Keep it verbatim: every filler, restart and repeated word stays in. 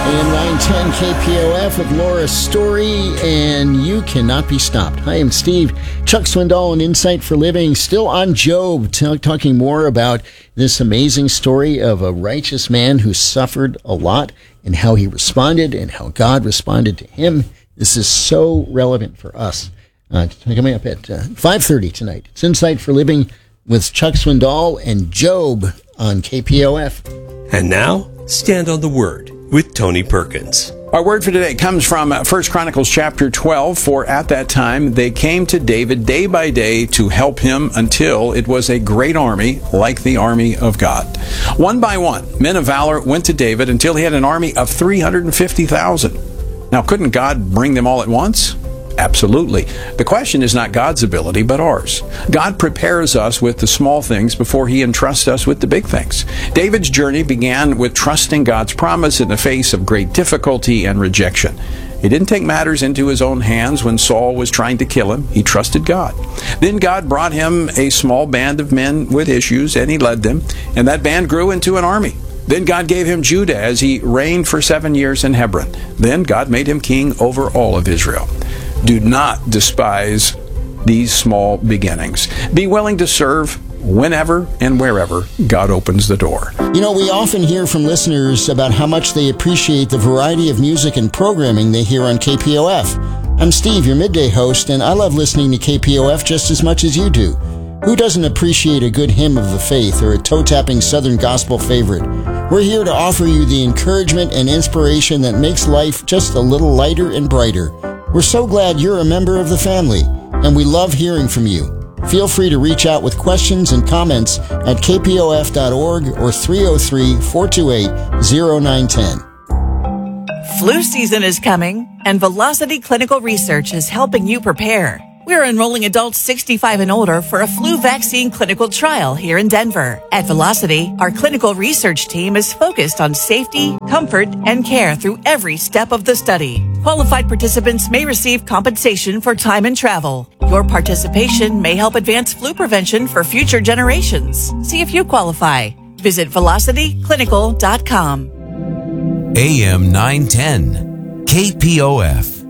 A M nine ten K P O F with Laura Story, and you cannot be stopped. Hi, I'm Steve. Chuck Swindoll and Insight for Living, still on Job, t- talking more about this amazing story of a righteous man who suffered a lot and how he responded and how God responded to him. This is so relevant for us. Uh, coming up at uh, five thirty tonight. It's Insight for Living with Chuck Swindoll and Job on K P O F. And now, Stand on the Word with Tony Perkins. Our word for today comes from First Chronicles chapter twelve. For at that time they came to David day by day to help him until it was a great army like the army of God. One by one, men of valor went to David until he had an army of three hundred fifty thousand. Now, couldn't God bring them all at once? Absolutely. The question is not God's ability, but ours. God prepares us with the small things before he entrusts us with the big things. David's journey began with trusting God's promise in the face of great difficulty and rejection. He didn't take matters into his own hands when Saul was trying to kill him. He trusted God. Then God brought him a small band of men with issues, and he led them, and that band grew into an army. Then God gave him Judah as he reigned for seven years in Hebron. Then God made him king over all of Israel. Do not despise these small beginnings. Be willing to serve whenever and wherever God opens the door. You know, we often hear from listeners about how much they appreciate the variety of music and programming they hear on K P O F. I'm Steve, your midday host, and I love listening to K P O F just as much as you do. Who doesn't appreciate a good hymn of the faith or a toe-tapping Southern gospel favorite? We're here to offer you the encouragement and inspiration that makes life just a little lighter and brighter. We're so glad you're a member of the family, and we love hearing from you. Feel free to reach out with questions and comments at k p o f dot org or three oh three, four two eight, oh nine one oh. Flu season is coming, and Velocity Clinical Research is helping you prepare. We're enrolling adults sixty-five and older for a flu vaccine clinical trial here in Denver. At Velocity, our clinical research team is focused on safety, comfort, and care through every step of the study. Qualified participants may receive compensation for time and travel. Your participation may help advance flu prevention for future generations. See if you qualify. Visit velocity clinical dot com. A M nine ten, K P O F.